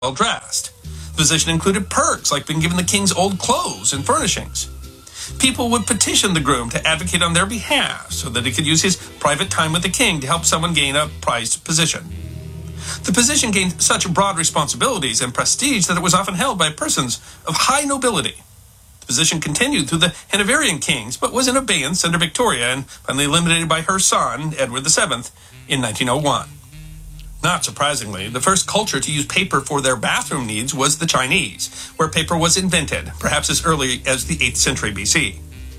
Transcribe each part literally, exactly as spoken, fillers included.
well dressed. The position included perks like being given the king's old clothes and furnishings. People would petition the groom to advocate on their behalf so that he could use his private time with the king to help someone gain a prized position. The position gained such broad responsibilities and prestige that it was often held by persons of high nobility. The position continued through the Hanoverian kings, but was in abeyance under Victoria and finally eliminated by her son, Edward the Seventh, in nineteen oh one. Not surprisingly, the first culture to use paper for their bathroom needs was the Chinese, where paper was invented, perhaps as early as the eighth century B C.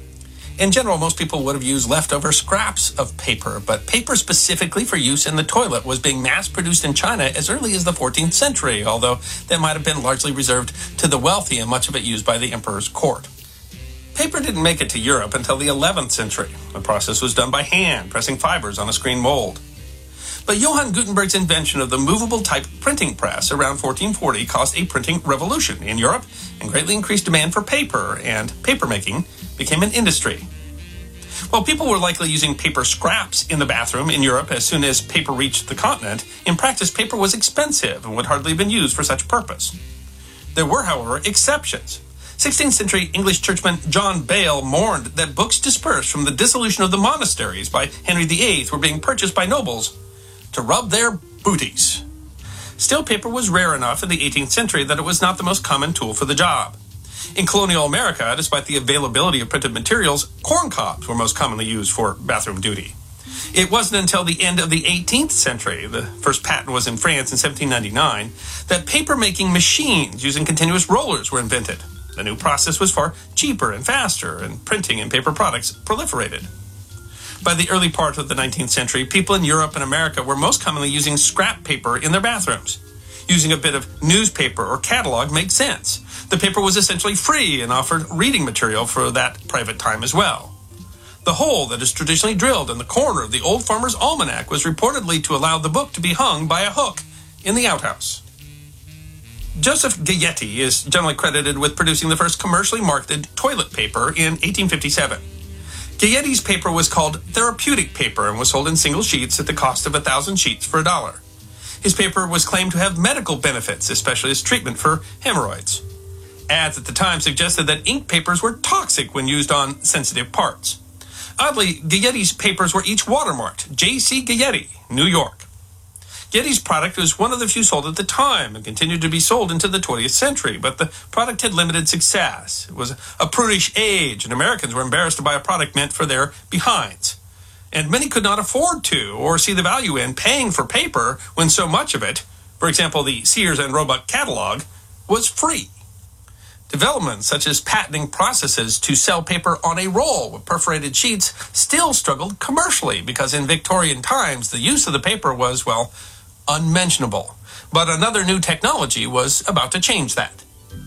In general, most people would have used leftover scraps of paper, but paper specifically for use in the toilet was being mass-produced in China as early as the fourteenth century, although that might have been largely reserved to the wealthy and much of it used by the emperor's court. Paper didn't make it to Europe until the eleventh century. The process was done by hand, pressing fibers on a screen mold. But Johann Gutenberg's invention of the movable type printing press around fourteen forty caused a printing revolution in Europe and greatly increased demand for paper, and papermaking became an industry. While people were likely using paper scraps in the bathroom in Europe as soon as paper reached the continent, in practice paper was expensive and would hardly have been used for such purpose. There were, however, exceptions. sixteenth century English churchman John Bale mourned that books dispersed from the dissolution of the monasteries by Henry the Eighth were being purchased by nobles to rub their booties. Still, paper was rare enough in the eighteenth century that it was not the most common tool for the job. In colonial America, despite the availability of printed materials, corn cobs were most commonly used for bathroom duty. It wasn't until the end of the eighteenth century, the first patent was in France in seventeen ninety-nine, that paper-making machines using continuous rollers were invented. The new process was far cheaper and faster, and printing and paper products proliferated. By the early part of the nineteenth century, people in Europe and America were most commonly using scrap paper in their bathrooms. Using a bit of newspaper or catalog made sense. The paper was essentially free and offered reading material for that private time as well. The hole that is traditionally drilled in the corner of the Old Farmer's Almanac was reportedly to allow the book to be hung by a hook in the outhouse. Joseph Gayeti is generally credited with producing the first commercially marketed toilet paper in eighteen fifty-seven. Gayeti's paper was called therapeutic paper and was sold in single sheets at the cost of a thousand sheets for a dollar. His paper was claimed to have medical benefits, especially as treatment for hemorrhoids. Ads at the time suggested that ink papers were toxic when used on sensitive parts. Oddly, Gayeti's papers were each watermarked J C Gayeti, New York. Gayeti's product was one of the few sold at the time and continued to be sold into the twentieth century, but the product had limited success. It was a prudish age, and Americans were embarrassed to buy a product meant for their behinds. And many could not afford to or see the value in paying for paper when so much of it, for example, the Sears and Roebuck catalog, was free. Developments such as patenting processes to sell paper on a roll with perforated sheets still struggled commercially because in Victorian times the use of the paper was, well, unmentionable. But another new technology was about to change that.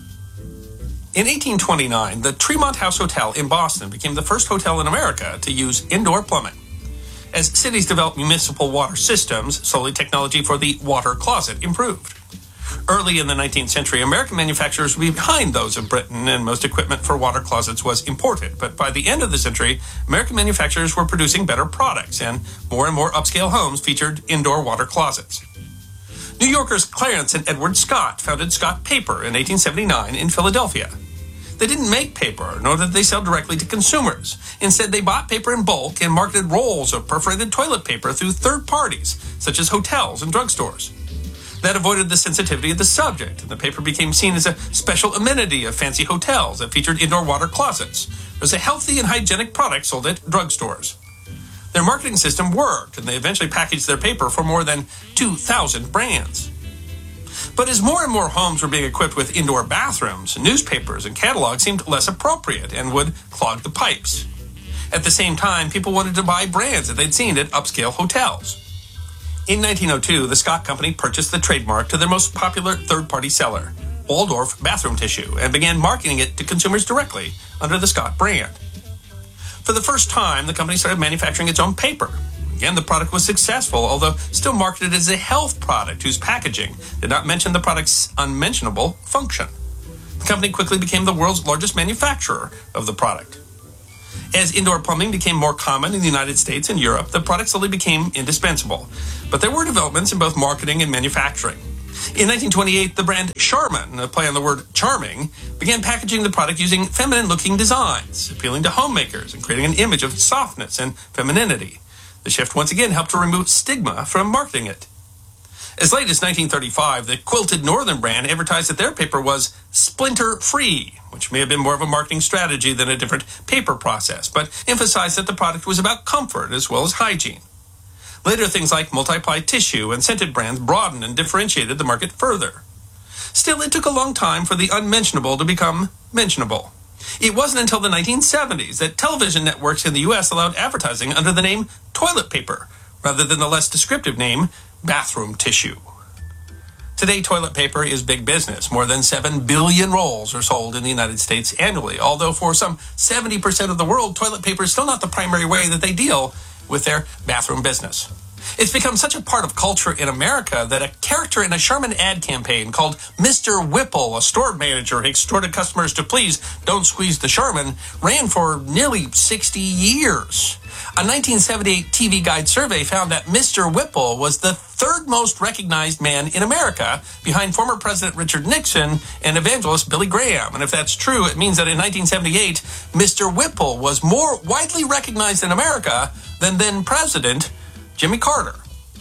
In eighteen twenty-nine, the Tremont House Hotel in Boston became the first hotel in America to use indoor plumbing. As cities developed municipal water systems, slowly technology for the water closet improved. Early in the nineteenth century, American manufacturers were behind those of Britain, and most equipment for water closets was imported. But by the end of the century, American manufacturers were producing better products, and more and more upscale homes featured indoor water closets. New Yorkers Clarence and Edward Scott founded Scott Paper in eighteen seventy-nine in Philadelphia. They didn't make paper, nor did they sell directly to consumers. Instead, they bought paper in bulk and marketed rolls of perforated toilet paper through third parties, such as hotels and drugstores. That avoided the sensitivity of the subject, and the paper became seen as a special amenity of fancy hotels that featured indoor water closets. It was a healthy and hygienic product sold at drugstores. Their marketing system worked, and they eventually packaged their paper for more than two thousand brands. But as more and more homes were being equipped with indoor bathrooms, newspapers and catalogs seemed less appropriate and would clog the pipes. At the same time, people wanted to buy brands that they'd seen at upscale hotels. In nineteen oh two, the Scott Company purchased the trademark to their most popular third-party seller, Waldorf Bathroom Tissue, and began marketing it to consumers directly under the Scott brand. For the first time, the company started manufacturing its own paper. Again, the product was successful, although still marketed as a health product whose packaging did not mention the product's unmentionable function. The company quickly became the world's largest manufacturer of the product. As indoor plumbing became more common in the United States and Europe, the product slowly became indispensable. But there were developments in both marketing and manufacturing. In nineteen twenty-eight, the brand Charmin, a play on the word charming, began packaging the product using feminine-looking designs, appealing to homemakers and creating an image of softness and femininity. The shift once again helped to remove stigma from marketing it. As late as nineteen thirty-five, the Quilted Northern brand advertised that their paper was splinter-free, which may have been more of a marketing strategy than a different paper process, but emphasized that the product was about comfort as well as hygiene. Later, things like multi-ply tissue and scented brands broadened and differentiated the market further. Still, it took a long time for the unmentionable to become mentionable. It wasn't until the nineteen seventies that television networks in the U S allowed advertising under the name toilet paper, rather than the less descriptive name bathroom tissue. Today, toilet paper is big business. More than seven billion rolls are sold in the United States annually, although for some seventy percent of the world, toilet paper is still not the primary way that they deal with their bathroom business. It's become such a part of culture in America that a character in a Charmin ad campaign called Mister Whipple, a store manager who exhorted customers to please don't squeeze the Charmin, ran for nearly sixty years. A nineteen seventy-eight T V Guide survey found that Mister Whipple was the third most recognized man in America, behind former President Richard Nixon and evangelist Billy Graham. And if that's true, it means that in nineteen seventy-eight, Mister Whipple was more widely recognized in America than then President Jimmy Carter.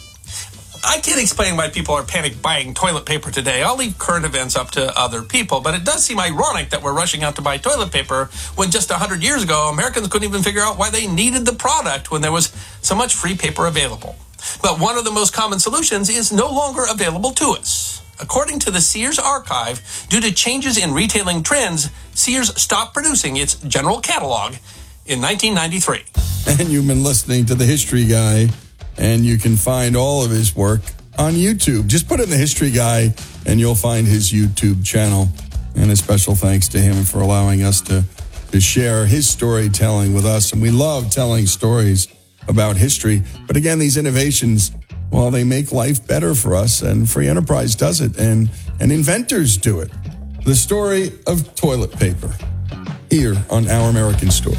I can't explain why people are panic buying toilet paper today. I'll leave current events up to other people, but it does seem ironic that we're rushing out to buy toilet paper when just one hundred years ago, Americans couldn't even figure out why they needed the product when there was so much free paper available. But one of the most common solutions is no longer available to us. According to the Sears archive, due to changes in retailing trends, Sears stopped producing its general catalog in nineteen ninety-three. And you've been listening to The History Guy, and you can find all of his work on YouTube. Just put in The History Guy, and you'll find his YouTube channel. And a special thanks to him for allowing us to, to share his storytelling with us. And we love telling stories about history. But again, these innovations, well, they make life better for us, and Free Enterprise does it, and, and inventors do it. The story of toilet paper, here on Our American Story.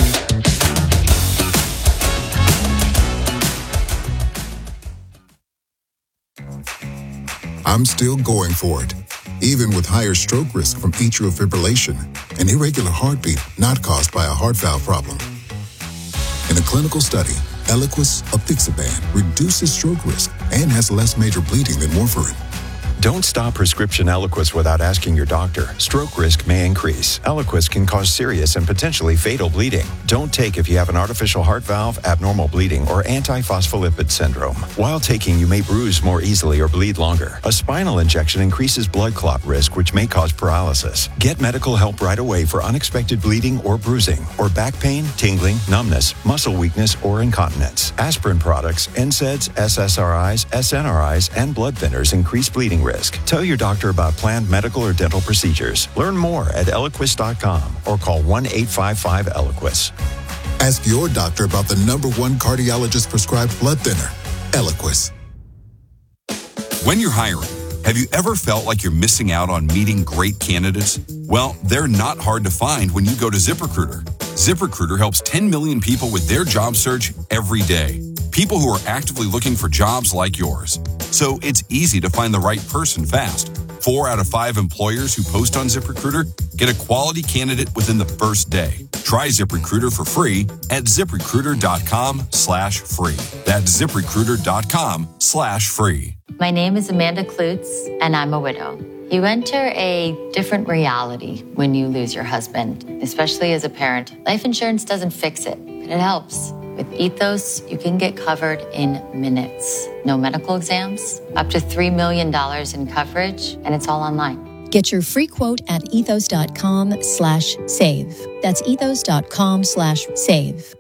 I'm still going for it, even with higher stroke risk from atrial fibrillation, an irregular heartbeat not caused by a heart valve problem. In a clinical study, Eliquis apixaban reduces stroke risk and has less major bleeding than warfarin. Don't stop prescription Eliquis without asking your doctor. Stroke risk may increase. Eliquis can cause serious and potentially fatal bleeding. Don't take if you have an artificial heart valve, abnormal bleeding, or antiphospholipid syndrome. While taking, you may bruise more easily or bleed longer. A spinal injection increases blood clot risk, which may cause paralysis. Get medical help right away for unexpected bleeding or bruising, or back pain, tingling, numbness, muscle weakness, or incontinence. Aspirin products, N SAIDs, S S R Is, S N R Is, and blood thinners increase bleeding risk. Tell your doctor about planned medical or dental procedures. Learn more at Eliquis dot com or call one eight five five Eliquis. Ask your doctor about the number one cardiologist prescribed blood thinner, Eliquis. When you're hiring, have you ever felt like you're missing out on meeting great candidates? Well, they're not hard to find when you go to ZipRecruiter. ZipRecruiter helps ten million people with their job search every day. People who are actively looking for jobs like yours. So it's easy to find the right person fast. Four out of five employers who post on ZipRecruiter get a quality candidate within the first day. Try ZipRecruiter for free at ZipRecruiter.com slash free. That's ZipRecruiter.com slash free. My name is Amanda Klutz, and I'm a widow. You enter a different reality when you lose your husband, especially as a parent. Life insurance doesn't fix it, but it helps. With Ethos, you can get covered in minutes. No medical exams, up to three million dollars in coverage, and it's all online. Get your free quote at ethos.com slash save. That's ethos.com slash save.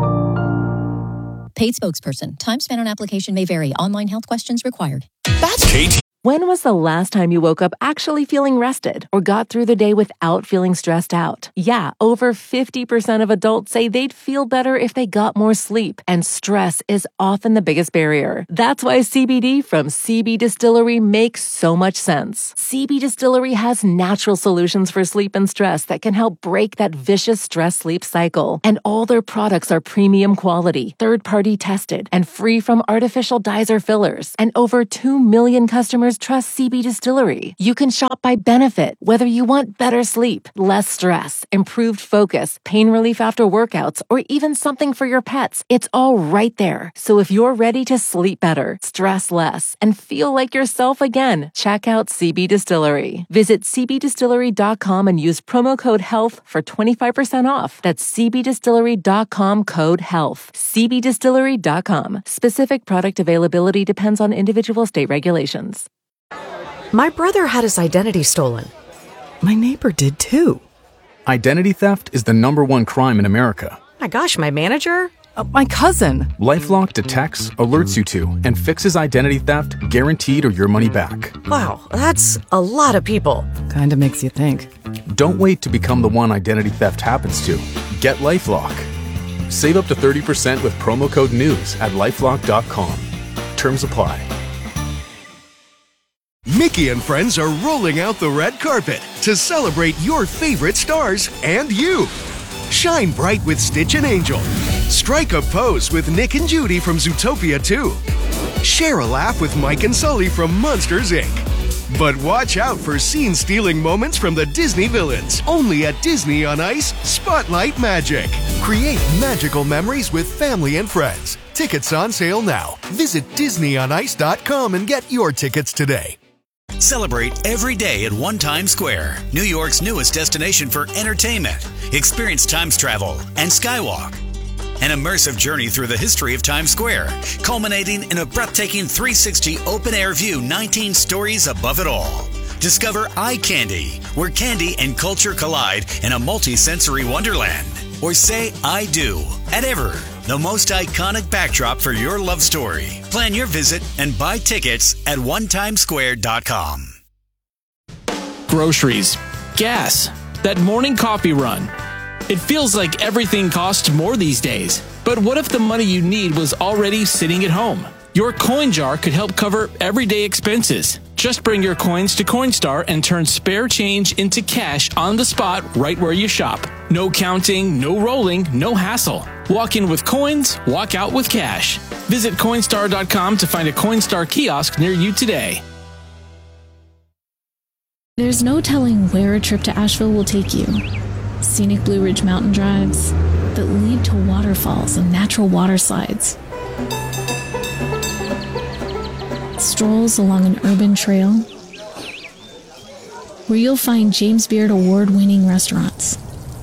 Paid spokesperson. Time spent on application may vary. Online health questions required. That's Katie. When was the last time you woke up actually feeling rested or got through the day without feeling stressed out? Yeah, over fifty percent of adults say they'd feel better if they got more sleep, and stress is often the biggest barrier. That's why C B D from C B Distillery makes so much sense. C B Distillery has natural solutions for sleep and stress that can help break that vicious stress-sleep cycle. And all their products are premium quality, third-party tested, and free from artificial dyes or fillers. And over two million customers customers trust C B Distillery. You can shop by benefit, whether you want better sleep, less stress, improved focus, pain relief after workouts, or even something for your pets. It's all right there. So if you're ready to sleep better, stress less, and feel like yourself again, check out C B Distillery. Visit c b distillery dot com and use promo code HEALTH for twenty-five percent off. That's c b distillery dot com code HEALTH. c b distillery dot com. Specific product availability depends on individual state regulations. My brother had his identity stolen. My neighbor did too. Identity theft is the number one crime in America. My gosh, my manager? Uh, my cousin. LifeLock detects, alerts you to, and fixes identity theft guaranteed or your money back. Wow, that's a lot of people. Kinda makes you think. Don't wait to become the one identity theft happens to. Get LifeLock. Save up to thirty percent with promo code NEWS at lifelock dot com. Terms apply. Mickey and friends are rolling out the red carpet to celebrate your favorite stars and you. Shine bright with Stitch and Angel. Strike a pose with Nick and Judy from Zootopia two. Share a laugh with Mike and Sully from Monsters, Incorporated. But watch out for scene-stealing moments from the Disney villains, only at Disney on Ice Spotlight Magic. Create magical memories with family and friends. Tickets on sale now. Visit disney on ice dot com and get your tickets today. Celebrate every day at One Times Square, New York's newest destination for entertainment. Experience Times travel and Skywalk. An immersive journey through the history of Times Square, culminating in a breathtaking three sixty open-air view nineteen stories above it all. Discover Eye Candy, where candy and culture collide in a multi-sensory wonderland. Or say I do at Ever, the most iconic backdrop for your love story. Plan your visit and buy tickets at one times square dot com. Groceries, gas, that morning coffee run. It feels like everything costs more these days. But what if the money you need was already sitting at home? Your coin jar could help cover everyday expenses. Just bring your coins to Coinstar and turn spare change into cash on the spot right where you shop. No counting, no rolling, no hassle. Walk in with coins, walk out with cash. Visit Coinstar dot com to find a Coinstar kiosk near you today. There's no telling where a trip to Asheville will take you. Scenic Blue Ridge mountain drives that lead to waterfalls and natural water slides. Strolls along an urban trail where you'll find James Beard award-winning restaurants.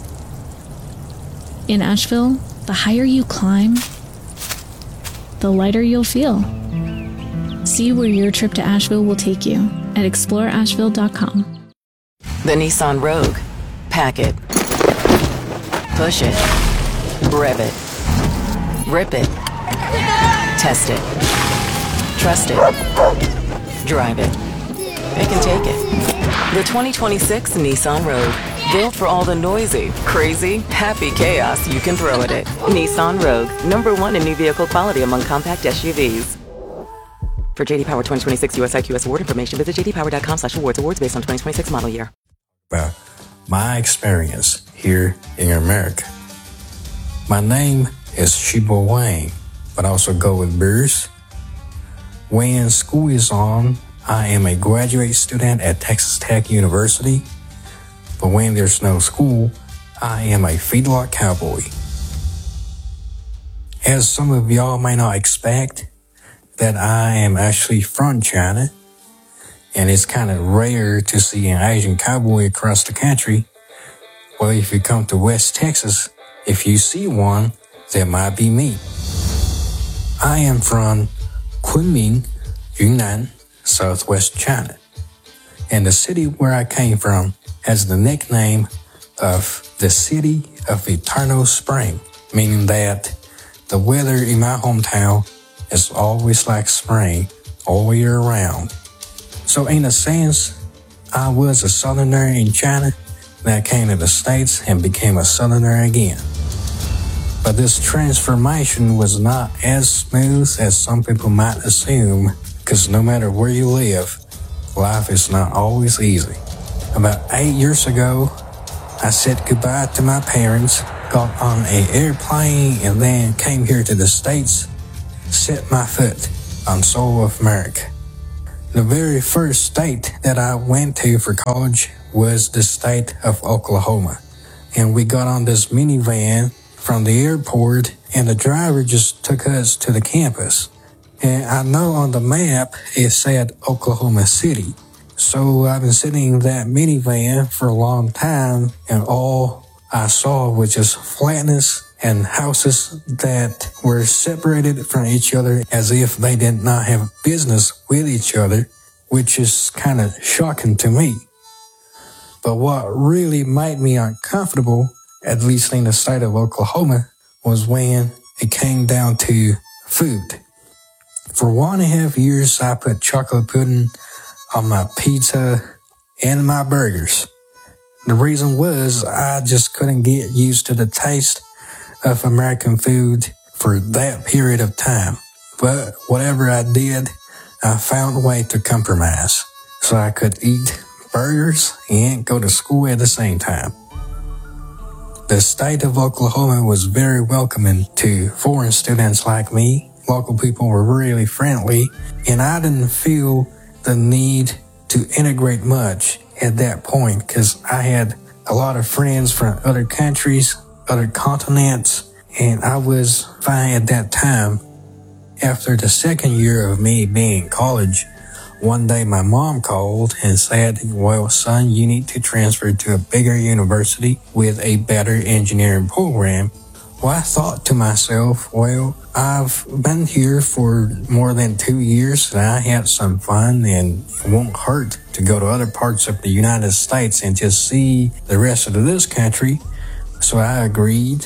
In Asheville, the higher you climb, the lighter you'll feel. See where your trip to Asheville will take you at explore asheville dot com. The Nissan Rogue. Pack it. Push it. Rev it. Rip it. Test it. Trust it. Drive it. Pick and take it. The twenty twenty-six Nissan Rogue. Built for all the noisy, crazy, happy chaos you can throw at it. Nissan Rogue. Number one in new vehicle quality among compact S U Vs. For J D Power twenty twenty-six U S I Q S award information, visit j d power dot com slash awards. Awards based on twenty twenty-six model year. About my experience here in America. My name is Sheba Wayne, but I also go with Bruce. When school is on, I am a graduate student at Texas Tech University. But when there's no school, I am a feedlot cowboy. As some of y'all may not expect, that I am actually from China, and it's kind of rare to see an Asian cowboy across the country. Well, if you come to West Texas, if you see one, that might be me. I am from Kunming, Yunnan, southwest China. And the city where I came from has the nickname of the City of Eternal Spring, meaning that the weather in my hometown is always like spring all year round. So in a sense, I was a southerner in China that came to the States and became a southerner again. But this transformation was not as smooth as some people might assume, because no matter where you live, life is not always easy. About eight years ago, I said goodbye to my parents, got on an airplane, and then came here to the States, set my foot on soil of America. The very first state that I went to for college was the state of Oklahoma. And we got on this minivan from the airport, and the driver just took us to the campus. And I know on the map it said Oklahoma City. So I've been sitting in that minivan for a long time, and all I saw was just flatness and houses that were separated from each other as if they did not have business with each other, which is kind of shocking to me. But what really made me uncomfortable, at least in the state of Oklahoma, was when it came down to food. For one and a half years, I put chocolate pudding on my pizza and my burgers. The reason was I just couldn't get used to the taste of American food for that period of time. But whatever I did, I found a way to compromise so I could eat burgers and go to school at the same time. The state of Oklahoma was very welcoming to foreign students like me. Local people were really friendly, and I didn't feel the need to integrate much at that point because I had a lot of friends from other countries, other continents, and I was fine at that time. After the second year of me being in college, one day my mom called and said, well, son, you need to transfer to a bigger university with a better engineering program. Well, I thought to myself, well, I've been here for more than two years and I had some fun, and it won't hurt to go to other parts of the United States and just see the rest of this country. So I agreed.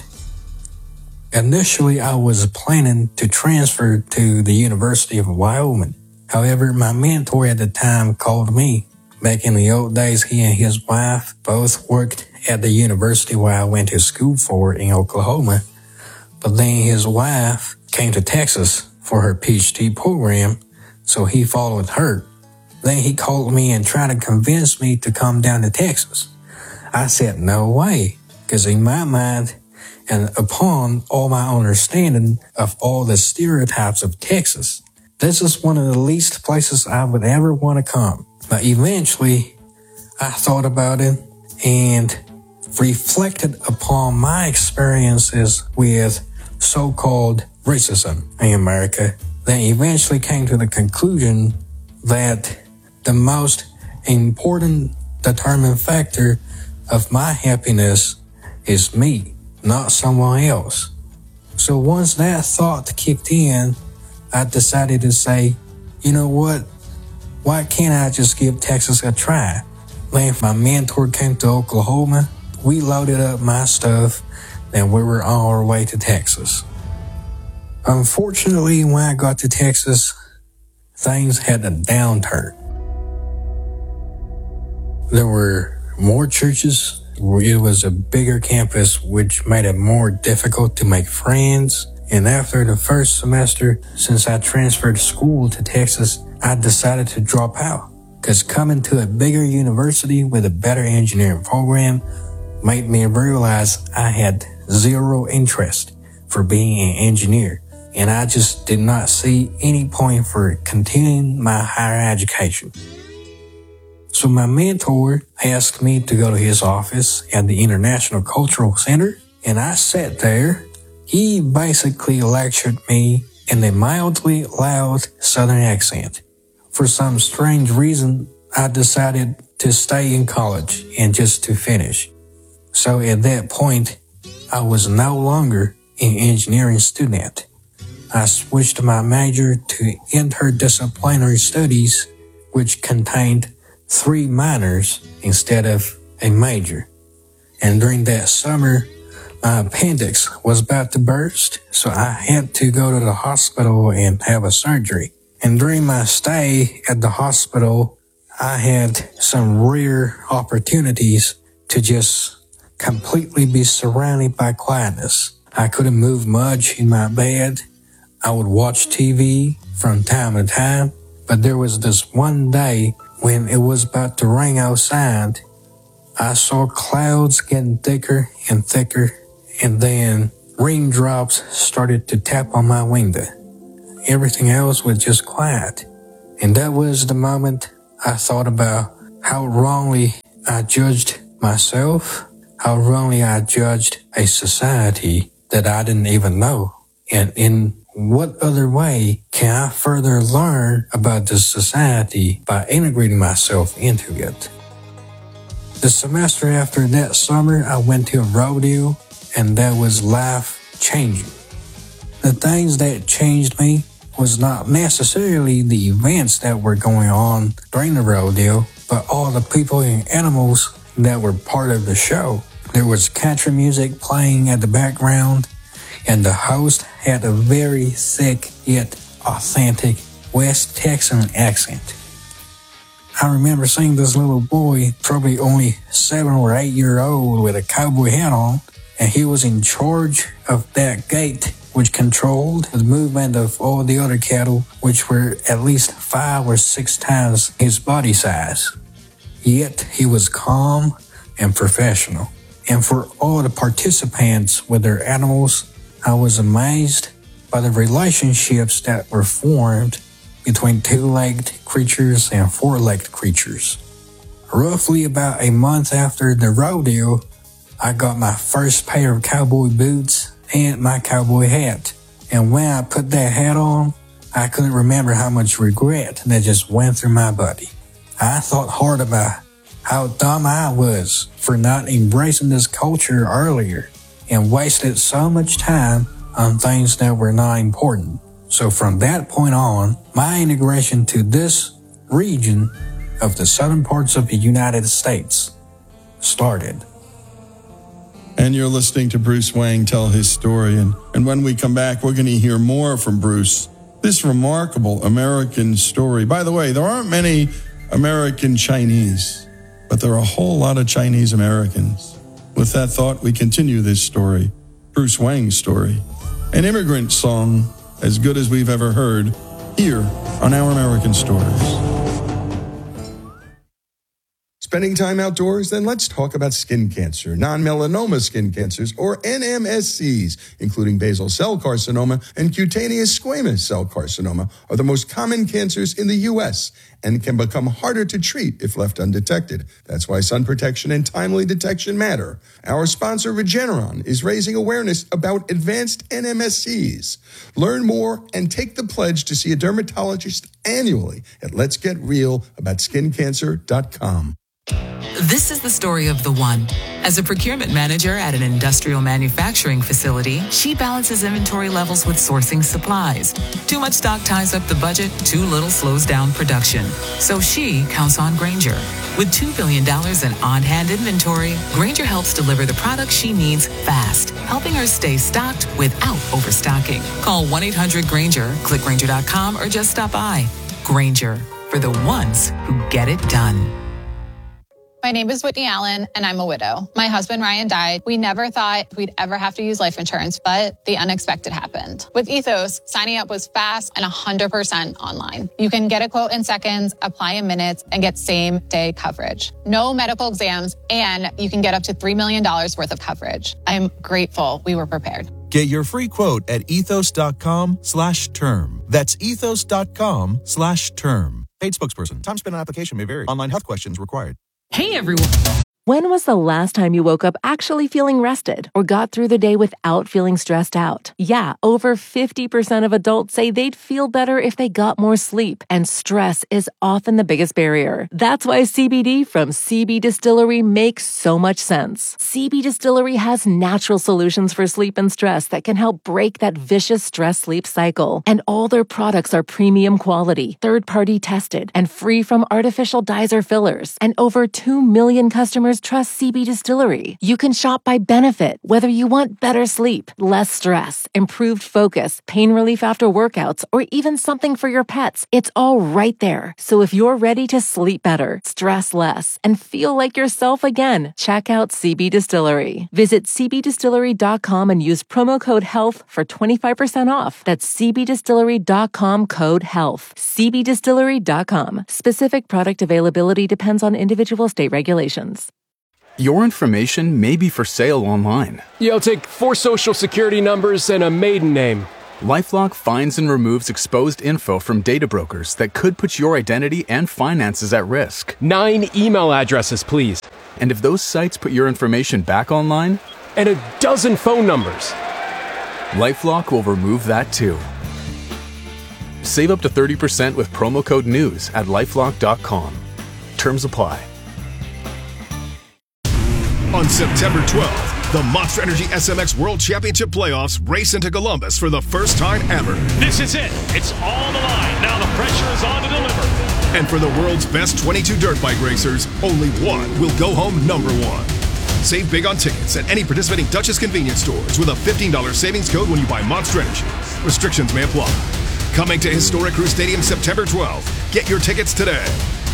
Initially, I was planning to transfer to the University of Wyoming. However, my mentor at the time called me. Back in the old days, he and his wife both worked at the university where I went to school for in Oklahoma. But then his wife came to Texas for her P H D program, so he followed her. Then he called me and tried to convince me to come down to Texas. I said, no way, because in my mind, and upon all my understanding of all the stereotypes of Texas, this is one of the least places I would ever want to come. But eventually, I thought about it and reflected upon my experiences with so-called racism in America. Then eventually came to the conclusion that the most important determining factor of my happiness is me, not someone else. So once that thought kicked in, I decided to say, you know what? Why can't I just give Texas a try? Then my mentor came to Oklahoma. We loaded up my stuff, and we were on our way to Texas. Unfortunately, when I got to Texas, things had a downturn. There were more churches. It was a bigger campus, which made it more difficult to make friends. And after the first semester, since I transferred school to Texas, I decided to drop out. Because coming to a bigger university with a better engineering program made me realize I had zero interest for being an engineer. And I just did not see any point for continuing my higher education. So my mentor asked me to go to his office at the International Cultural Center, and I sat there. He basically lectured me in a mildly loud Southern accent. For some strange reason, I decided to stay in college and just to finish. So at that point, I was no longer an engineering student. I switched my major to interdisciplinary studies, which contained three minors instead of a major. And during that summer, my appendix was about to burst, so I had to go to the hospital and have a surgery. And during my stay at the hospital, I had some rare opportunities to just completely be surrounded by quietness. I couldn't move much in my bed. I would watch T V from time to time, but there was this one day when it was about to rain outside. I saw clouds getting thicker and thicker, and then raindrops started to tap on my window. Everything else was just quiet. And that was the moment I thought about how wrongly I judged myself, how wrongly I judged a society that I didn't even know. And in what other way can I further learn about this society by integrating myself into it? The semester after that summer, I went to a rodeo, and that was life-changing. The things that changed me was not necessarily the events that were going on during the rodeo, but all the people and animals that were part of the show. There was country music playing at the background, and the host had a very thick yet authentic West Texan accent. I remember seeing this little boy, probably only seven or eight year old, with a cowboy hat on, and he was in charge of that gate, which controlled the movement of all the other cattle, which were at least five or six times his body size. Yet he was calm and professional. And for all the participants with their animals, I was amazed by the relationships that were formed between two-legged creatures and four-legged creatures. Roughly about a month after the rodeo, I got my first pair of cowboy boots and my cowboy hat. And when I put that hat on, I couldn't remember how much regret that just went through my body. I thought hard about how dumb I was for not embracing this culture earlier and wasted so much time on things that were not important. So from that point on, my integration to this region of the southern parts of the United States started. And you're listening to Bruce Wang tell his story. And, and when we come back, we're going to hear more from Bruce. This remarkable American story. By the way, there aren't many American Chinese, but there are a whole lot of Chinese Americans. With that thought, we continue this story, Bruce Wang's story, an immigrant song as good as we've ever heard here on Our American Stories. Spending time outdoors? Then let's talk about skin cancer, non-melanoma skin cancers, or N M S Cs, including basal cell carcinoma and cutaneous squamous cell carcinoma, are the most common cancers in the U S and can become harder to treat if left undetected. That's why sun protection and timely detection matter. Our sponsor, Regeneron, is raising awareness about advanced N M S Cs. Learn more and take the pledge to see a dermatologist annually at lets get real about skin cancer dot com. This is the story of the one. As a procurement manager at an industrial manufacturing facility, she balances inventory levels with sourcing supplies. Too much stock ties up the budget, too little slows down production. So she counts on Grainger. With two billion dollars in on-hand inventory, Grainger helps deliver the products she needs fast, helping her stay stocked without overstocking. Call one eight hundred Grainger, click Grainger dot com, or just stop by. Grainger, for the ones who get it done. My name is Whitney Allen, and I'm a widow. My husband, Ryan, died. We never thought we'd ever have to use life insurance, but the unexpected happened. With Ethos, signing up was fast and one hundred percent online. You can get a quote in seconds, apply in minutes, and get same-day coverage. No medical exams, and you can get up to three million dollars worth of coverage. I'm grateful we were prepared. Get your free quote at ethos.com slash term. That's ethos.com slash term. Paid spokesperson. Time spent on application may vary. Online health questions required. Hey, everyone. When was the last time you woke up actually feeling rested or got through the day without feeling stressed out? Yeah, over fifty percent of adults say they'd feel better if they got more sleep, and stress is often the biggest barrier. That's why C B D from C B Distillery makes so much sense. C B Distillery has natural solutions for sleep and stress that can help break that vicious stress-sleep cycle. And all their products are premium quality, third-party tested, and free from artificial dyes or fillers. And over two million customers trust C B Distillery. You can shop by benefit, whether you want better sleep, less stress, improved focus, pain relief after workouts, or even something for your pets. It's all right there. So if you're ready to sleep better, stress less, and feel like yourself again, check out C B Distillery. Visit c b distillery dot com and use promo code HEALTH for twenty-five percent off. That's c b distillery dot com code HEALTH. c b distillery dot com. Specific product availability depends on individual state regulations. Your information may be for sale online. Yo, take four social security numbers and a maiden name. LifeLock finds and removes exposed info from data brokers that could put your identity and finances at risk. Nine email addresses, please. And if those sites put your information back online, and a dozen phone numbers, LifeLock will remove that too. Save up to thirty percent with promo code NEWS at lifelock dot com. Terms apply. On September twelfth, the Monster Energy S M X World Championship Playoffs race into Columbus for the first time ever. This is it. It's all on the line. Now the pressure is on to deliver. And for the world's best twenty-two dirt bike racers, only one will go home number one. Save big on tickets at any participating Dutchess convenience stores with a fifteen dollars savings code when you buy Monster Energy. Restrictions may apply. Coming to Historic Crew Stadium September twelfth. Get your tickets today.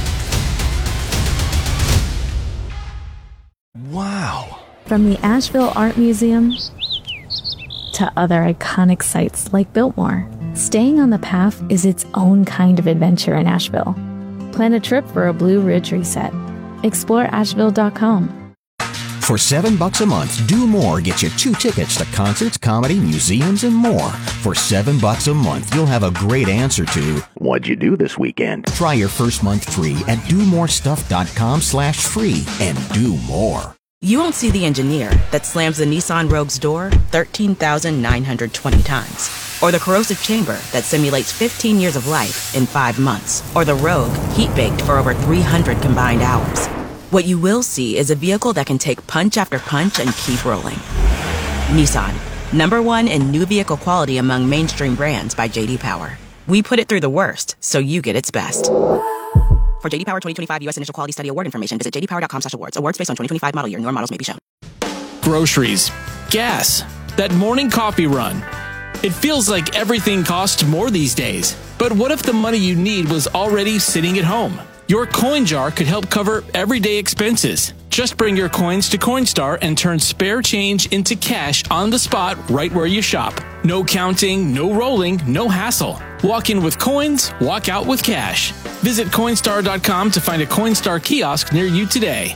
Wow. From the Asheville Art Museum to other iconic sites like Biltmore, staying on the path is its own kind of adventure in Asheville. Plan a trip for a Blue Ridge reset. Explore asheville dot com. For seven bucks a month, Do More gets you two tickets to concerts, comedy, museums, and more. For seven bucks a month, you'll have a great answer to what'd you do this weekend? Try your first month free at do more stuff dot com slash free and do more. You won't see the engineer that slams the Nissan Rogue's door thirteen thousand nine hundred twenty times. Or the corrosive chamber that simulates fifteen years of life in five months. Or the Rogue heat-baked for over three hundred combined hours. What you will see is a vehicle that can take punch after punch and keep rolling. Nissan, number one in new vehicle quality among mainstream brands by J D Power. We put it through the worst, so you get its best. For J D Power twenty twenty-five U S Initial Quality Study Award information, visit j d power dot com slash awards. Awards based on twenty twenty-five model year. Newer models may be shown. Groceries, gas, that morning coffee run. It feels like everything costs more these days. But what if the money you need was already sitting at home? Your coin jar could help cover everyday expenses. Just bring your coins to Coinstar and turn spare change into cash on the spot right where you shop. No counting, no rolling, no hassle. Walk in with coins, walk out with cash. Visit Coinstar dot com to find a Coinstar kiosk near you today.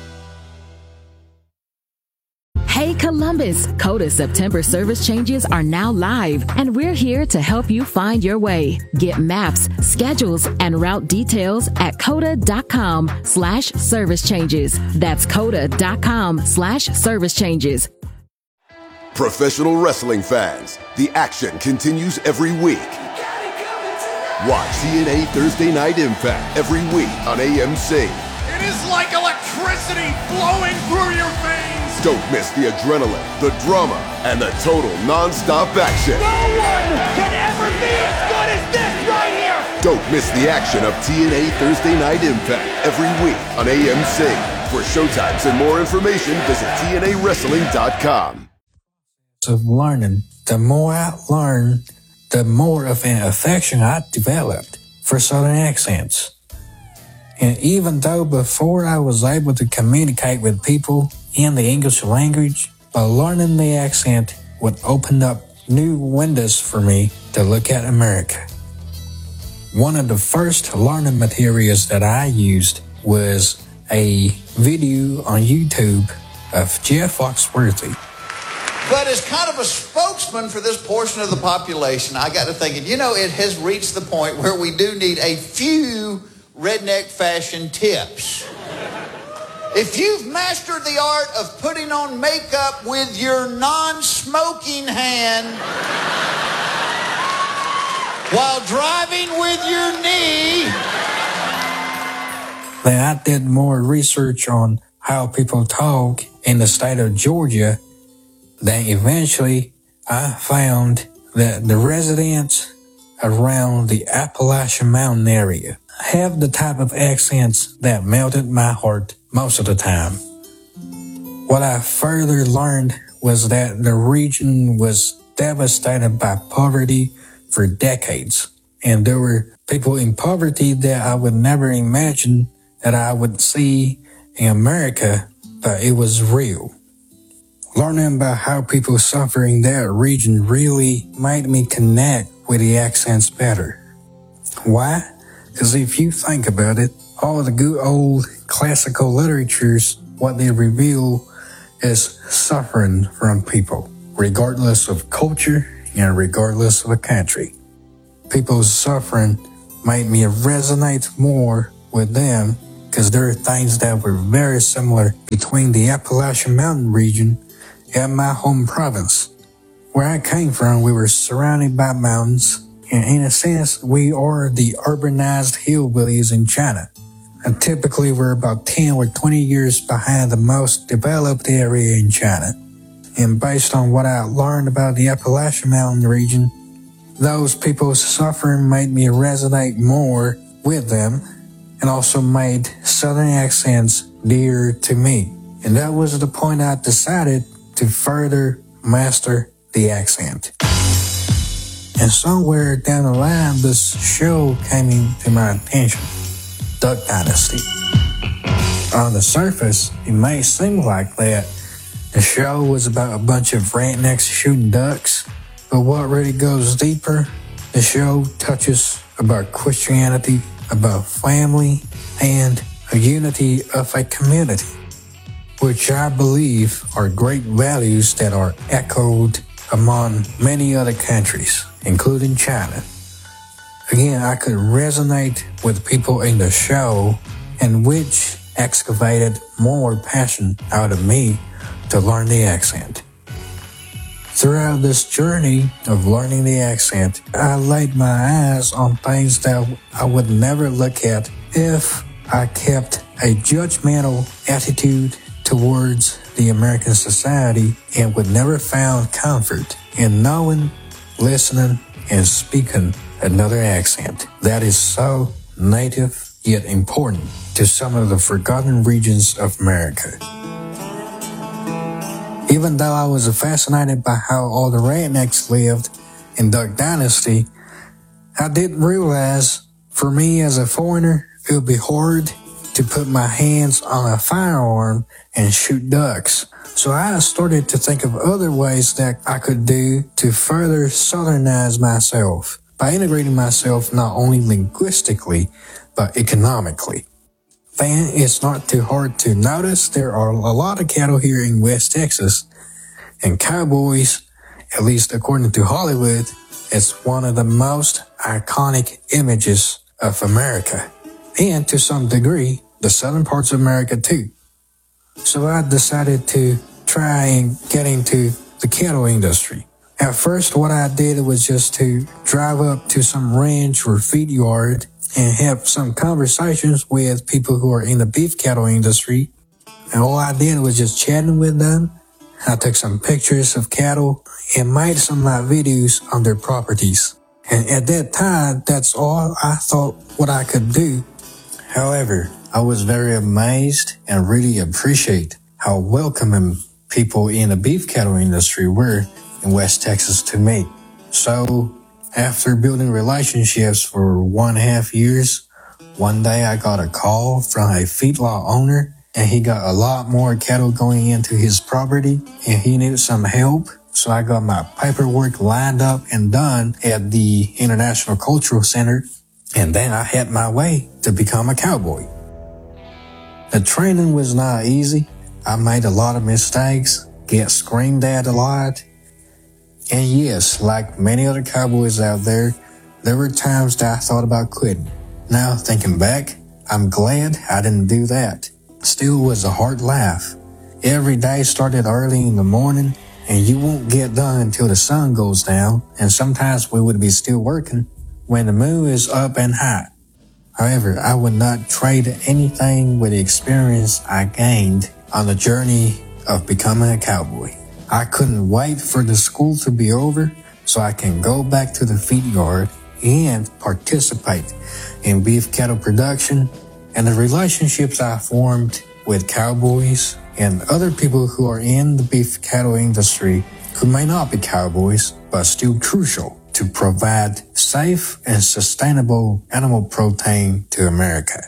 Hey Columbus, Coda September service changes are now live, and we're here to help you find your way. Get maps, schedules, and route details at coda dot com slash service changes. That's coda dot com slash service changes. Professional wrestling fans, the action continues every week. Watch T N A Thursday Night Impact every week on A M C. It is like electricity flowing through your veins. Don't miss the adrenaline, the drama, and the total non-stop action. No one can ever be as good as this right here. Don't miss the action of T N A Thursday Night Impact every week on A M C. For showtimes and more information, visit T N A wrestling dot com. Of learning, the more I learned, the more of an affection I developed for Southern accents. And even though before I was able to communicate with people in the English language, by learning the accent would open up new windows for me to look at America. One of the first learning materials that I used was a video on YouTube of Jeff Foxworthy. But as kind of a spokesman for this portion of the population, I got to thinking, you know, it has reached the point where we do need a few redneck fashion tips. If you've mastered the art of putting on makeup with your non-smoking hand while driving with your knee. Then I did more research on how people talk in the state of Georgia. Then eventually I found that the residents around the Appalachian Mountain area have the type of accents that melted my heart most of the time. What I further learned was that the region was devastated by poverty for decades. And there were people in poverty that I would never imagine that I would see in America, but it was real. Learning about how people suffer in that region really made me connect with the accents better. Why? Because if you think about it, all the good old classical literatures, what they reveal is suffering from people, regardless of culture, and regardless of the country. People's suffering made me resonate more with them because there are things that were very similar between the Appalachian Mountain region and my home province. Where I came from, we were surrounded by mountains, and in a sense, we are the urbanized hillbillies in China. And typically, we're about ten or twenty years behind the most developed area in China. And based on what I learned about the Appalachian Mountain region, those people's suffering made me resonate more with them and also made Southern accents dear to me. And that was the point I decided to further master the accent. And somewhere down the line, this show came into my attention, Duck Dynasty. On the surface, it may seem like that the show was about a bunch of rednecks shooting ducks, but what really goes deeper, the show touches about Christianity, about family, and a unity of a community, which I believe are great values that are echoed among many other countries, including China. Again, I could resonate with people in the show, and which excavated more passion out of me to learn the accent. Throughout this journey of learning the accent, I laid my eyes on things that I would never look at if I kept a judgmental attitude towards the American society and would never found comfort in knowing, listening, and speaking another accent that is so native yet important to some of the forgotten regions of America. Even though I was fascinated by how all the rednecks lived in Duck Dynasty, I didn't realize for me as a foreigner, it would be hard to put my hands on a firearm and shoot ducks. So I started to think of other ways that I could do to further southernize myself by integrating myself not only linguistically, but economically. Then it's not too hard to notice there are a lot of cattle here in West Texas, and cowboys, at least according to Hollywood, is one of the most iconic images of America, and to some degree, the southern parts of America too. So I decided to try and get into the cattle industry. At first, what I did was just to drive up to some ranch or feed yard and have some conversations with people who are in the beef cattle industry. And all I did was just chatting with them. I took some pictures of cattle and made some live videos on their properties. And at that time, that's all I thought what I could do. However, I was very amazed and really appreciate how welcoming people in the beef cattle industry were in West Texas to me. So after building relationships for one and a half years, one day I got a call from a feedlot owner, and he got a lot more cattle going into his property and he needed some help. So I got my paperwork lined up and done at the International Cultural Center, and then I had my way to become a cowboy. The training was not easy. I made a lot of mistakes, get screamed at a lot. And yes, like many other cowboys out there, there were times that I thought about quitting. Now, thinking back, I'm glad I didn't do that. Still was a hard life. Every day started early in the morning, and you won't get done until the sun goes down, and sometimes we would be still working when the moon is up and high. However, I would not trade anything with the experience I gained on the journey of becoming a cowboy. I couldn't wait for the school to be over so I can go back to the feed yard and participate in beef cattle production, and the relationships I formed with cowboys and other people who are in the beef cattle industry who may not be cowboys but still crucial to provide safe and sustainable animal protein to America.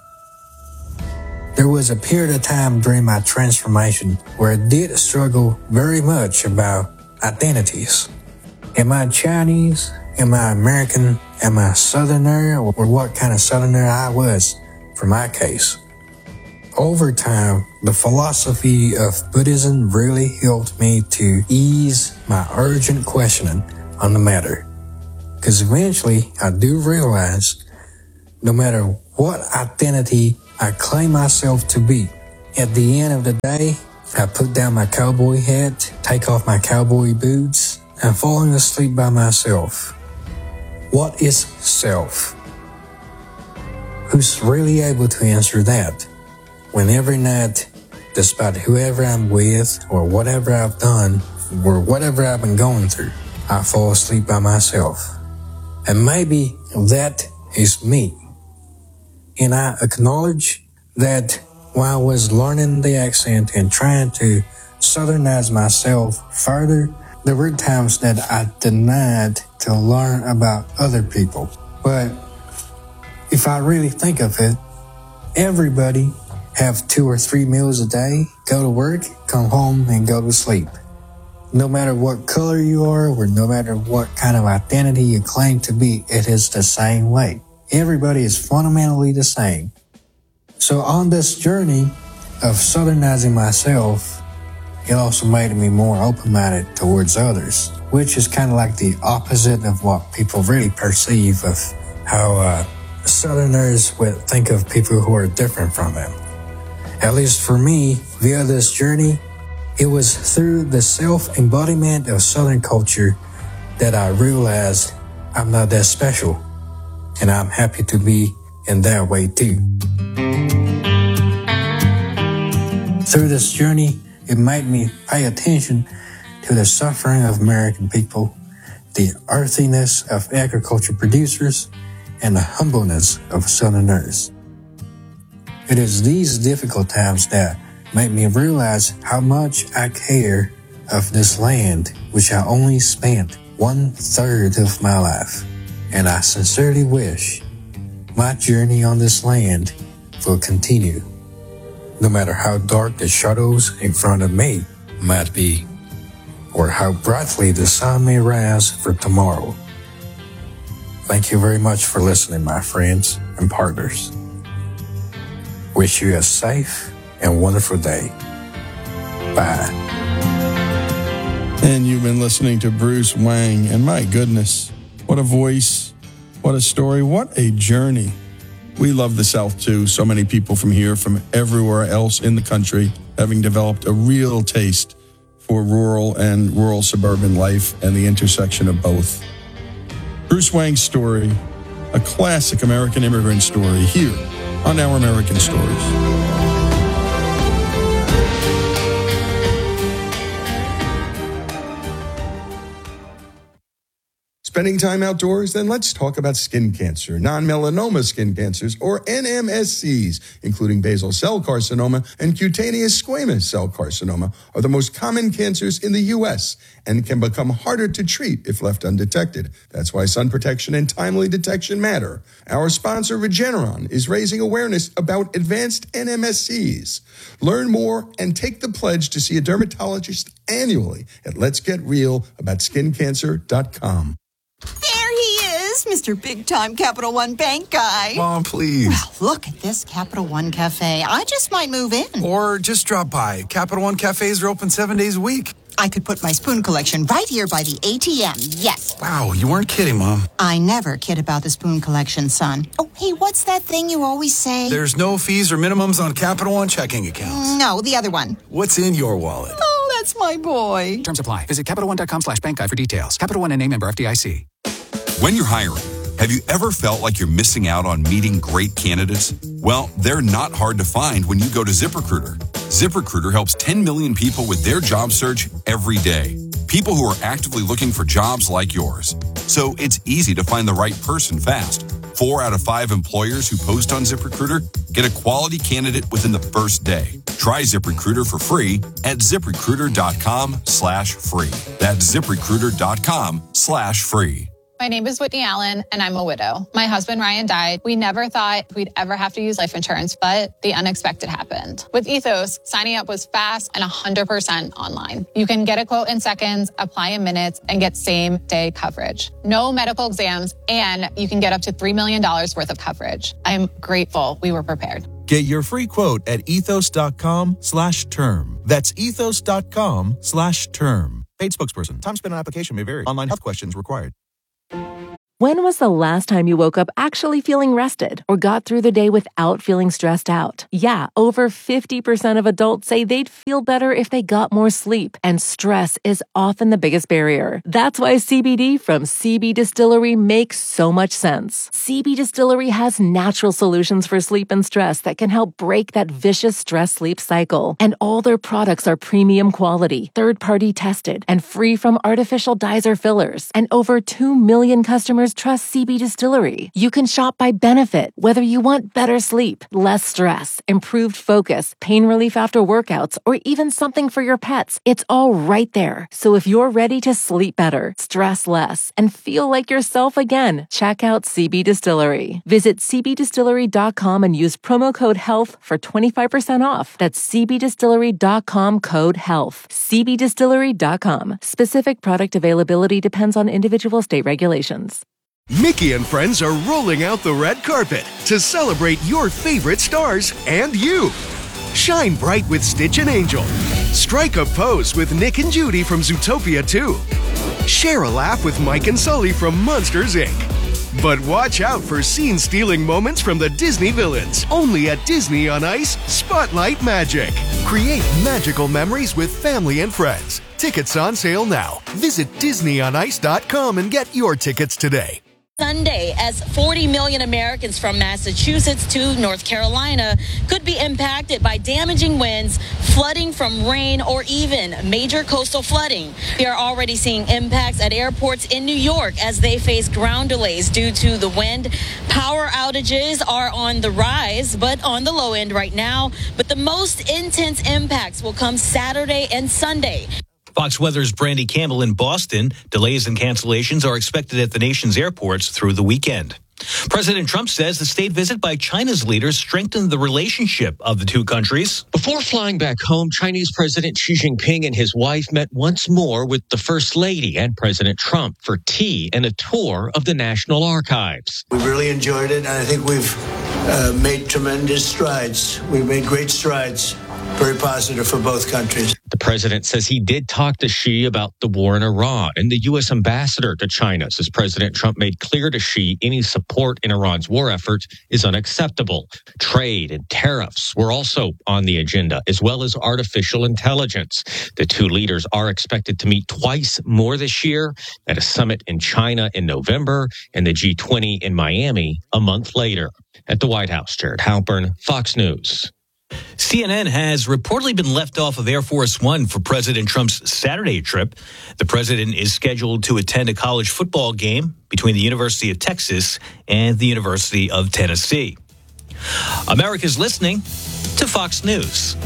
There was a period of time during my transformation where I did struggle very much about identities. Am I Chinese? Am I American? Am I Southerner? Or what kind of Southerner I was for my case. Over time, the philosophy of Buddhism really helped me to ease my urgent questioning on the matter. Because eventually I do realize no matter what identity I claim myself to be, at the end of the day, I put down my cowboy hat, take off my cowboy boots, and falling asleep by myself. What is self? Who's really able to answer that? When every night, despite whoever I'm with or whatever I've done or whatever I've been going through, I fall asleep by myself. And maybe that is me. And I acknowledge that while I was learning the accent and trying to southernize myself further, there were times that I denied to learn about other people. But if I really think of it, everybody have two or three meals a day, go to work, come home, and go to sleep. No matter what color you are, or no matter what kind of identity you claim to be, it is the same way. Everybody is fundamentally the same. So on this journey of southernizing myself, it also made me more open-minded towards others, which is kind of like the opposite of what people really perceive of how uh, Southerners would think of people who are different from them. At least for me, via this journey, it was through the self-embodiment of Southern culture that I realized I'm not that special, and I'm happy to be in that way too. Through this journey, it made me pay attention to the suffering of American people, the earthiness of agriculture producers, and the humbleness of Southerners. It is these difficult times that make me realize how much I care of this land, which I only spent one third of my life. And I sincerely wish my journey on this land will continue, no matter how dark the shadows in front of me might be, or how brightly the sun may rise for tomorrow. Thank you very much for listening, my friends and partners. Wish you a safe and wonderful day. Bye. And you've been listening to Bruce Wang, and my goodness, what a voice, what a story, what a journey. We love the South too. So many people from here, from everywhere else in the country, having developed a real taste for rural and rural suburban life and the intersection of both. Bruce Wang's story, a classic American immigrant story, here on Our American Stories. Spending time outdoors? Then let's talk about skin cancer. Non-melanoma skin cancers, or N M S Cs, including basal cell carcinoma and cutaneous squamous cell carcinoma, are the most common cancers in the U S and can become harder to treat if left undetected. That's why sun protection and timely detection matter. Our sponsor, Regeneron, is raising awareness about advanced N M S Cs. Learn more and take the pledge to see a dermatologist annually at lets get real about skin cancer dot com. There he is, Mister Big Time Capital One Bank guy. Mom, please. Well, look at this Capital One Cafe. I just might move in. Or just drop by. Capital One cafes are open seven days a week. I could put my spoon collection right here by the A T M. Yes. Wow, you weren't kidding, Mom. I never kid about the spoon collection, son. Oh, hey, what's that thing you always say? There's no fees or minimums on Capital One checking accounts. No, the other one. What's in your wallet? Oh, that's my boy. Terms apply. Visit CapitalOne.com slash bank guide for details. Capital One and name member F D I C. When you're hiring, have you ever felt like you're missing out on meeting great candidates? Well, they're not hard to find when you go to ZipRecruiter. ZipRecruiter helps ten million people with their job search every day. People who are actively looking for jobs like yours. So it's easy to find the right person fast. Four out of five employers who post on ZipRecruiter get a quality candidate within the first day. Try ZipRecruiter for free at ZipRecruiter.com slash free. That's ZipRecruiter.com slash free. My name is Whitney Allen, and I'm a widow. My husband, Ryan, died. We never thought we'd ever have to use life insurance, but the unexpected happened. With Ethos, signing up was fast and one hundred percent online. You can get a quote in seconds, apply in minutes, and get same-day coverage. No medical exams, and you can get up to three million dollars worth of coverage. I'm grateful we were prepared. Get your free quote at ethos.com slash term. That's ethos.com slash term. Paid spokesperson. Time spent on application may vary. Online health questions required. When was the last time you woke up actually feeling rested or got through the day without feeling stressed out? Yeah, over fifty percent of adults say they'd feel better if they got more sleep, and stress is often the biggest barrier. That's why C B D from C B Distillery makes so much sense. C B Distillery has natural solutions for sleep and stress that can help break that vicious stress-sleep cycle. And all their products are premium quality, third-party tested, and free from artificial dyes or fillers. And over two million customers trust C B Distillery. You can shop by benefit, whether you want better sleep, less stress, improved focus, pain relief after workouts, or even something for your pets. It's all right there. So if you're ready to sleep better, stress less, and feel like yourself again, check out C B Distillery. Visit c b distillery dot com and use promo code HEALTH for twenty-five percent off. That's c b distillery dot com code HEALTH. c b distillery dot com. Specific product availability depends on individual state regulations. Mickey and friends are rolling out the red carpet to celebrate your favorite stars and you. Shine bright with Stitch and Angel. Strike a pose with Nick and Judy from Zootopia two. Share a laugh with Mike and Sully from Monsters, Incorporated. But watch out for scene-stealing moments from the Disney villains. Only at Disney on Ice Spotlight Magic. Create magical memories with family and friends. Tickets on sale now. Visit disney on ice dot com and get your tickets today. Sunday, as forty million Americans from Massachusetts to North Carolina could be impacted by damaging winds, flooding from rain, or even major coastal flooding. We are already seeing impacts at airports in New York as they face ground delays due to the wind. Power outages are on the rise, but on the low end right now. But the most intense impacts will come Saturday and Sunday. Fox Weather's Brandy Campbell in Boston. Delays and cancellations are expected at the nation's airports through the weekend. President Trump says the state visit by China's leaders strengthened the relationship of the two countries. Before flying back home, Chinese President Xi Jinping and his wife met once more with the First Lady and President Trump for tea and a tour of the National Archives. We really enjoyed it, and I think we've uh, made tremendous strides. We've made great strides. Very positive for both countries. The president says he did talk to Xi about the war in Iran, and the U S ambassador to China says President Trump made clear to Xi any support in Iran's war effort is unacceptable. Trade and tariffs were also on the agenda, as well as artificial intelligence. The two leaders are expected to meet twice more this year at a summit in China in November and the G twenty in Miami a month later. At the White House, Jared Halpern, Fox News. C N N has reportedly been left off of Air Force One for President Trump's Saturday trip. The president is scheduled to attend a college football game between the University of Texas and the University of Tennessee. America's listening to Fox News.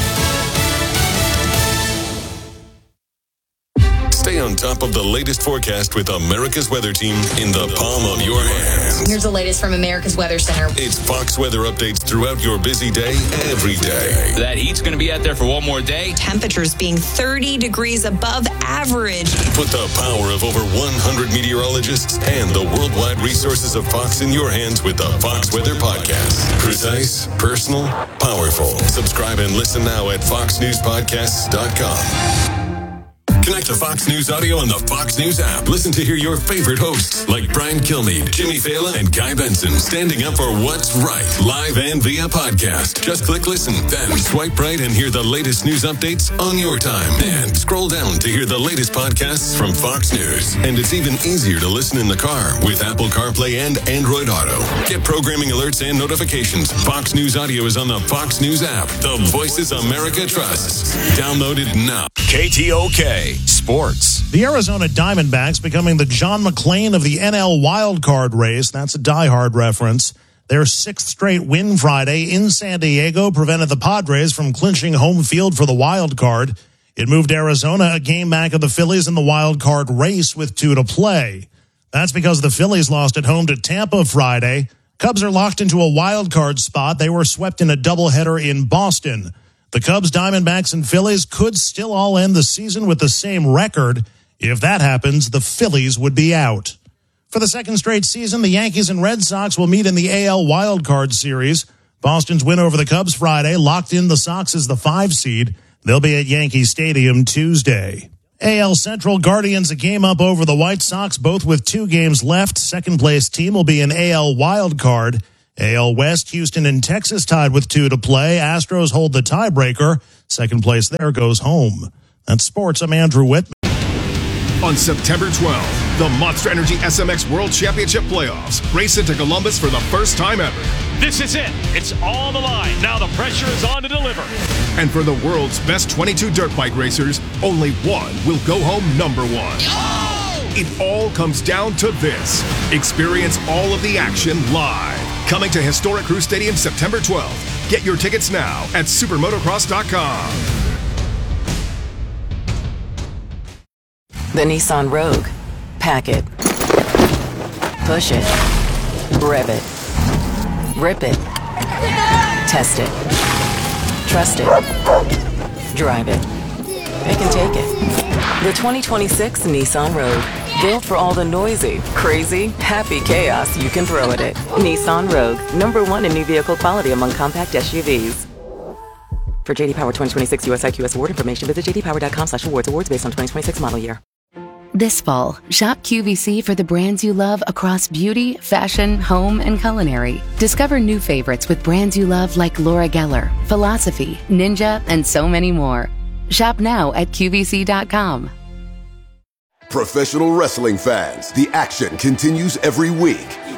Stay on top of the latest forecast with America's Weather Team in the palm of your hands. Here's the latest from America's Weather Center. It's Fox weather updates throughout your busy day, every day. That heat's going to be out there for one more day. Temperatures being thirty degrees above average. Put the power of over one hundred meteorologists and the worldwide resources of Fox in your hands with the Fox Weather Podcast. Precise, personal, powerful. Subscribe and listen now at fox news podcasts dot com. Connect to Fox News Audio on the Fox News app. Listen to hear your favorite hosts like Brian Kilmeade, Jimmy Fallon, and Guy Benson standing up for what's right, live and via podcast. Just click listen, then swipe right and hear the latest news updates on your time. And scroll down to hear the latest podcasts from Fox News. And it's even easier to listen in the car with Apple CarPlay and Android Auto. Get programming alerts and notifications. Fox News Audio is on the Fox News app. The voices America trusts. Download it now. K T O K Sports. The Arizona Diamondbacks becoming the John McClain of the N L wildcard race. That's a diehard reference. Their sixth straight win Friday in San Diego prevented the Padres from clinching home field for the wild card. It moved Arizona a game back of the Phillies in the wild card race with two to play. That's because the Phillies lost at home to Tampa Friday. Cubs are locked into a wild card spot. They were swept in a doubleheader in Boston. The Cubs, Diamondbacks, and Phillies could still all end the season with the same record. If that happens, the Phillies would be out. For the second straight season, the Yankees and Red Sox will meet in the A L Wildcard Series. Boston's win over the Cubs Friday locked in the Sox as the five seed. They'll be at Yankee Stadium Tuesday. A L Central Guardians a game up over the White Sox, both with two games left. Second place team will be an A L wild card. A L West, Houston and Texas tied with two to play. Astros hold the tiebreaker. Second place there goes home. That's sports. I'm Andrew Whitman. On September twelfth, the Monster Energy S M X World Championship Playoffs race into Columbus for the first time ever. This is it. It's on the line. Now the pressure is on to deliver. And for the world's best twenty-two dirt bike racers, only one will go home number one. Oh! It all comes down to this. Experience all of the action live. Coming to historic Crew Stadium September twelfth. Get your tickets now at supermotocross dot com. The Nissan Rogue. Pack it. Push it. Rev it. Rip it. Test it. Trust it. Drive it. They can take it. The twenty twenty-six Nissan Rogue. Built for all the noisy, crazy, happy chaos you can throw at it. Nissan Rogue. Number one in new vehicle quality among compact S U Vs. For J D Power twenty twenty-six U S I Q S award information, visit j d power dot com slash awards. Awards based on twenty twenty-six model year. This fall, shop Q V C for the brands you love across beauty, fashion, home, and culinary. Discover new favorites with brands you love like Laura Geller, Philosophy, Ninja, and so many more. Shop now at Q V C dot com. Professional wrestling fans, the action continues every week.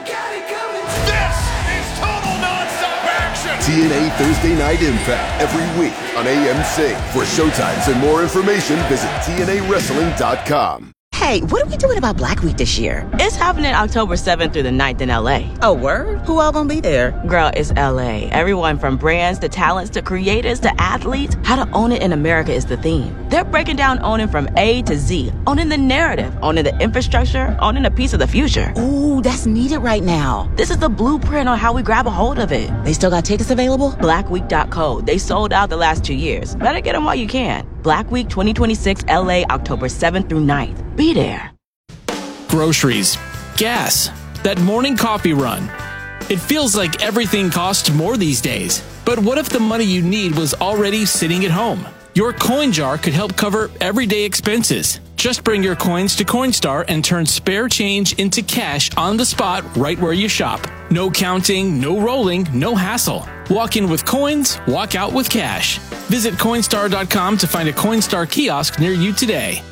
This is total nonstop action. T N A Thursday Night Impact every week on A M C. For showtimes and more information, visit T N A wrestling dot com. Hey, what are we doing about Black Week this year? It's happening October seventh through the ninth in L A. Oh, word? Who all gonna be there? Girl, it's L A. Everyone from brands to talents to creators to athletes. How to own it in America is the theme. They're breaking down owning from A to Z. Owning the narrative, owning the infrastructure, owning a piece of the future. Ooh, that's needed right now. This is the blueprint on how we grab a hold of it. They still got tickets available? black week dot co. They sold out the last two years. Better get them while you can. Black Week twenty twenty-six L A, October seventh through ninth. Be there. Groceries, gas, that morning coffee run. It feels like everything costs more these days. But what if the money you need was already sitting at home? Your coin jar could help cover everyday expenses. Just bring your coins to Coinstar and turn spare change into cash on the spot right where you shop. No counting, no rolling, no hassle. Walk in with coins, walk out with cash. Visit Coinstar dot com to find a Coinstar kiosk near you today.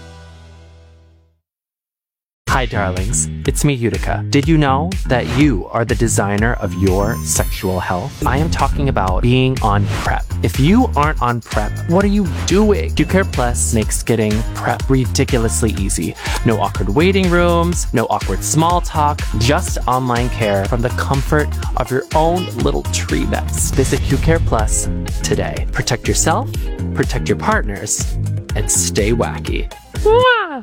Hi, darlings. It's me, Utica. Did you know that you are the designer of your sexual health? I am talking about being on PrEP. If you aren't on PrEP, what are you doing? QCare Plus makes getting PrEP ridiculously easy. No awkward waiting rooms, no awkward small talk, just online care from the comfort of your own little tree nest. Visit QCare Plus today. Protect yourself, protect your partners, and stay wacky. Mwah!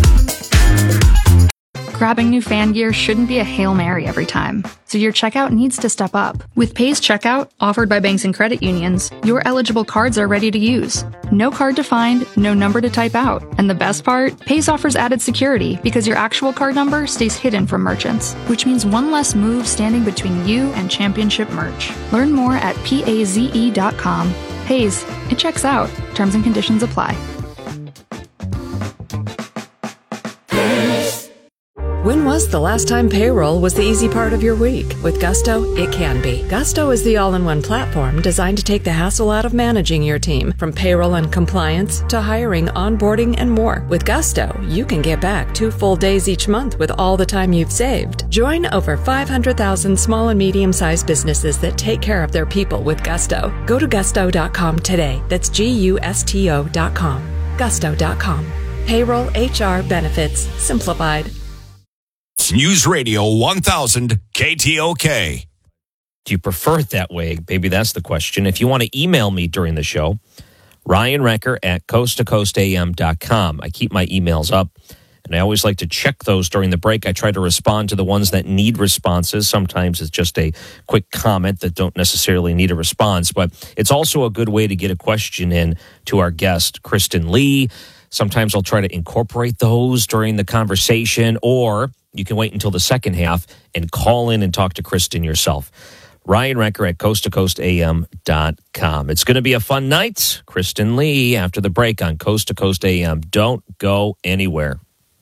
Grabbing new fan gear shouldn't be a Hail Mary every time, so your checkout needs to step up. With Pay's Checkout, offered by banks and credit unions, your eligible cards are ready to use. No card to find, no number to type out. And the best part? Pay's offers added security because your actual card number stays hidden from merchants, which means one less move standing between you and championship merch. Learn more at paze dot com. Pay's, it checks out. Terms and conditions apply. When was the last time payroll was the easy part of your week? With Gusto, it can be. Gusto is the all-in-one platform designed to take the hassle out of managing your team, from payroll and compliance to hiring, onboarding, and more. With Gusto, you can get back two full days each month with all the time you've saved. Join over five hundred thousand small and medium-sized businesses that take care of their people with Gusto. Go to gusto dot com today. That's G U S T O dot com. gusto dot com. Payroll, H R, benefits, simplified. News Radio one thousand K T O K. Do you prefer it that way? Maybe that's the question. If you want to email me during the show, Ryan Recker at coast to coast a m dot com. I keep my emails up, and I always like to check those during the break. I try to respond to the ones that need responses. Sometimes it's just a quick comment that don't necessarily need a response, but it's also a good way to get a question in to our guest, Kristen Lee. Sometimes I'll try to incorporate those during the conversation, or you can wait until the second half and call in and talk to Kristen yourself. Ryan Recker at coast to coast a m dot com. It's going to be a fun night. Kristen Lee after the break on Coast to Coast A M. Don't go anywhere.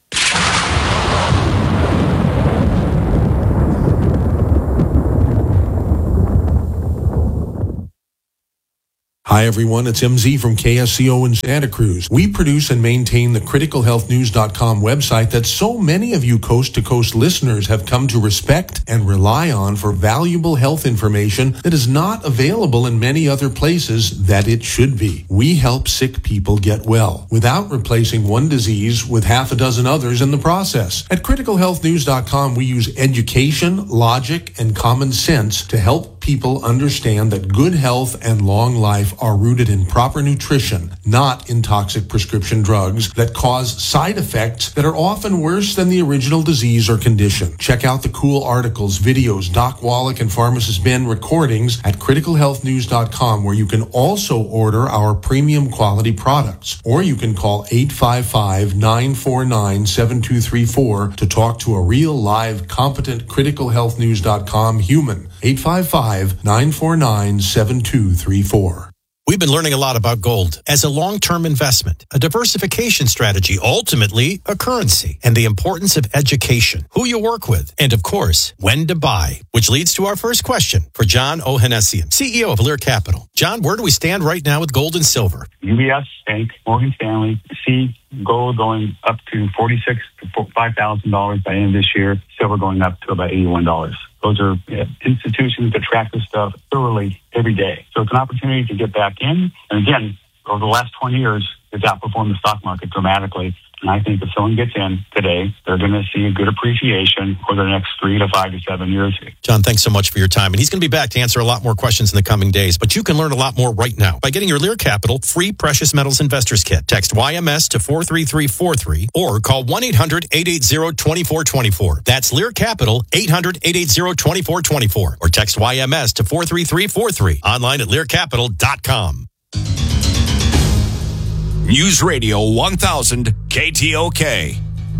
Hi, everyone. It's M Z from K S C O in Santa Cruz. We produce and maintain the critical health news dot com website that so many of you coast-to-coast listeners have come to respect and rely on for valuable health information that is not available in many other places that it should be. We help sick people get well without replacing one disease with half a dozen others in the process. At critical health news dot com, we use education, logic, and common sense to help people understand that good health and long life are rooted in proper nutrition, not in toxic prescription drugs that cause side effects that are often worse than the original disease or condition. Check out the cool articles, videos, Doc Wallach and Pharmacist Ben recordings at critical health news dot com, where you can also order our premium quality products. Or you can call eight five five, nine four nine, seven two three four to talk to a real, live, competent critical health news dot com human. eight five five, nine four nine, seven two three four. We've been learning a lot about gold as a long-term investment, a diversification strategy, ultimately a currency, and the importance of education, who you work with, and of course, when to buy, which leads to our first question for John Ohanessian, C E O of Lear Capital. John, where do we stand right now with gold and silver? U B S Bank, Morgan Stanley, see gold going up to forty-six to five thousand dollars by the end of this year, silver going up to about eighty-one dollars. Those are uh, institutions that track this stuff thoroughly every day. So it's an opportunity to get back in. And again, over the last twenty years, it's outperformed the stock market dramatically. And I think if someone gets in today, they're going to see a good appreciation over the next three to five to seven years. John, thanks so much for your time. And he's going to be back to answer a lot more questions in the coming days. But you can learn a lot more right now by getting your Lear Capital free Precious Metals Investors Kit. Text Y M S to four three three four three or call one eight hundred, eight eight zero, two four two four. That's Lear Capital, eight hundred, eight eight zero, two four two four. Or text Y M S to four three three four three. Online at lear capital dot com. News Radio one thousand K T O K.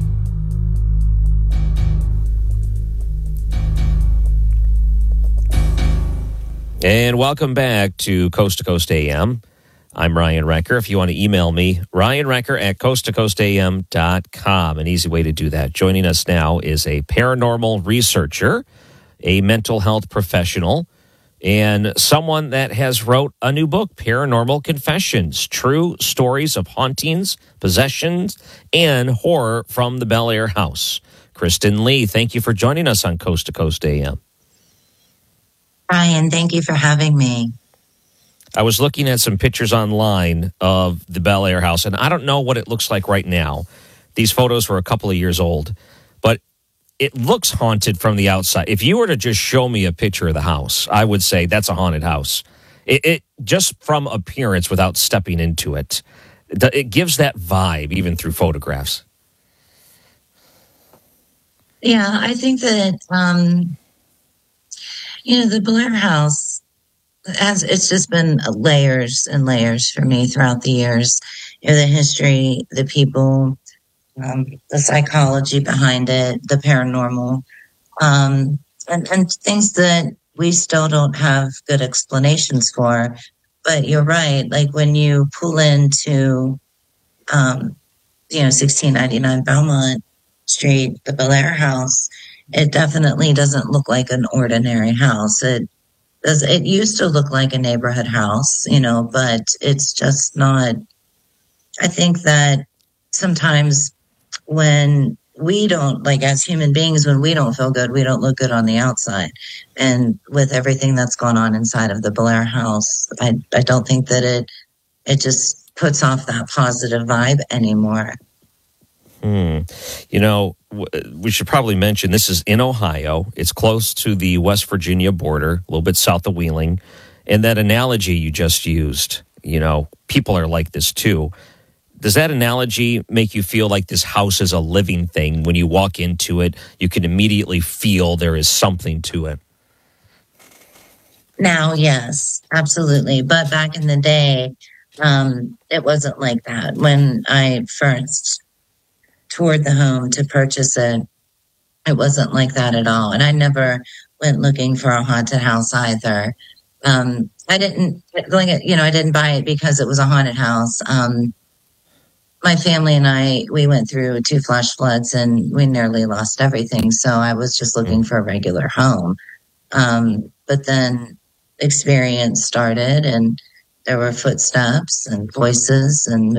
And welcome back to Coast to Coast A M. I'm Ryan Recker. If you want to email me, Ryan Recker at coast to coast a m dot com. An easy way to do that. Joining us now is a paranormal researcher, a mental health professional, and someone that has wrote a new book, Paranormal Confessions, True Stories of Hauntings, Possessions, and Horror from the Bel Air House. Kristen Lee, thank you for joining us on Coast to Coast A M. Ryan, thank you for having me. I was looking at some pictures online of the Bel Air House, and I don't know what it looks like right now. These photos were a couple of years old, but it looks haunted from the outside. If you were to just show me a picture of the house, I would say that's a haunted house. It, it just from appearance, without stepping into it, it gives that vibe even through photographs. Yeah, I think that um, you know the Bel Air House, as it's just been layers and layers for me throughout the years. You know, the history, the people. Um, the psychology behind it, the paranormal, um, and, and things that we still don't have good explanations for. But you're right. Like when you pull into, um, you know, sixteen ninety-nine Belmont Street, the Bel Air House, it definitely doesn't look like an ordinary house. It does. It used to look like a neighborhood house, you know, but it's just not. I think that sometimes when we don't, like as human beings, when we don't feel good, we don't look good on the outside. And with everything that's gone on inside of the Bel Air House, I, I don't think that it it just puts off that positive vibe anymore. Hmm. You know, we should probably mention this is in Ohio. It's close to the West Virginia border, a little bit south of Wheeling. And that analogy you just used, you know, people are like this too. Does that analogy make you feel like this house is a living thing? When you walk into it, you can immediately feel there is something to it. Now, yes, absolutely. But back in the day, um, it wasn't like that. When I first toured the home to purchase it, it wasn't like that at all. And I never went looking for a haunted house either. Um, I didn't, you know, I didn't buy it because it was a haunted house. Um, my family and I, we went through two flash floods and we nearly lost everything. So I was just looking for a regular home. Um, but then experience started and there were footsteps and voices and